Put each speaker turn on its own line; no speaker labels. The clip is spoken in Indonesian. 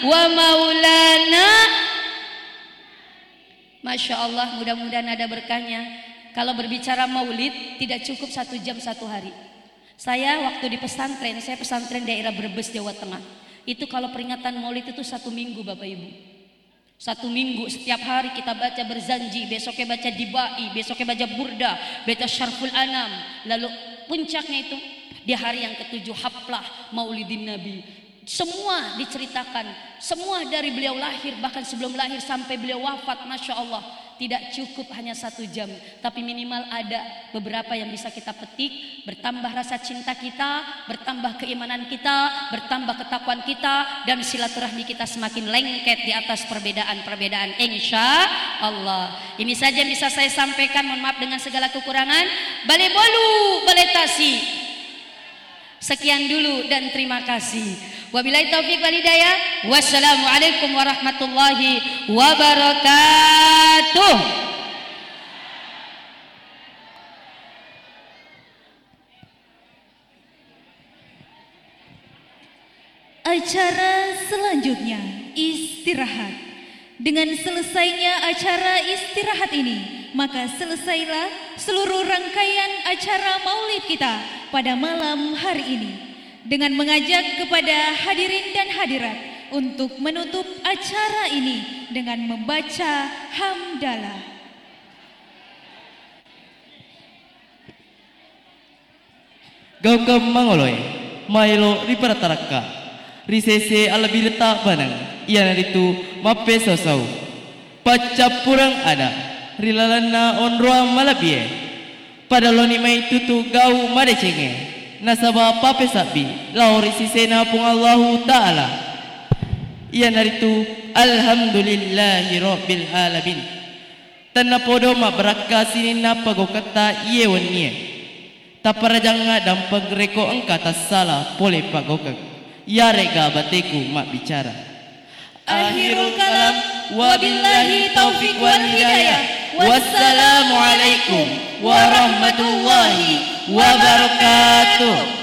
wa maulana. Masya Allah, mudah-mudahan ada berkahnya. Kalau berbicara maulid tidak cukup 1 jam 1 hari. Saya waktu di pesantren, saya pesantren daerah Brebes, Jawa Tengah. Itu kalau peringatan maulid itu 1 minggu Bapak Ibu. 1 minggu setiap hari kita baca berzanji, besoknya baca dibai, besoknya baca burda, baca syarful anam. Lalu puncaknya itu di hari yang ke-7 haflah maulidin Nabi. Semua diceritakan, semua dari beliau lahir, bahkan sebelum lahir sampai beliau wafat. Masya Allah, tidak cukup hanya 1 jam, tapi minimal ada beberapa yang bisa kita petik. Bertambah rasa cinta kita, bertambah keimanan kita, bertambah ketakwaan kita, dan silaturahmi kita semakin lengket di atas perbedaan-perbedaan, insya Allah. Ini saja yang bisa saya sampaikan, mohon maaf dengan segala kekurangan. Bale bolu, bale tasi. Sekian dulu dan terima kasih. Wabillahi taufiq wal hidayah. Wassalamualaikum warahmatullahi wabarakatuh.
Acara selanjutnya istirahat. Dengan selesainya acara istirahat ini, maka selesailah seluruh rangkaian acara maulid kita pada malam hari ini, dengan mengajak kepada hadirin dan hadirat untuk menutup acara ini dengan membaca hamdalah.
Gaukam mangoloy, mailo ripataraka, risese alabileta banang, iyan itu mape sosau, pacapurang ada, rilalana onroa malabie, pada loni mai tutu gau madecenge, nasaba pape sapi, lauri sisena pung Allahu Ta'ala, iyan itu alhamdulillahi rabbil alamin, tanna podo ma beraka sinina pagokata iyewan niye. Taparajanga dan pagreko engka tasala pole pagokak. Ya rega bateku mak bicara.
Akhirul kalam, wabillahi taufiq wal hidayah.
Wassalamualaikum warahmatullahi wabarakatuh.